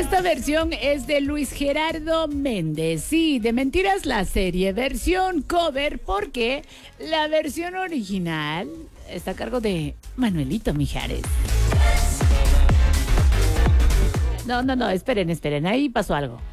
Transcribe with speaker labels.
Speaker 1: Esta versión es de Luis Gerardo Méndez. Sí, de Mentiras la serie, versión cover, porque la versión original está a cargo de Manuelito Mijares. No, esperen, ahí pasó algo.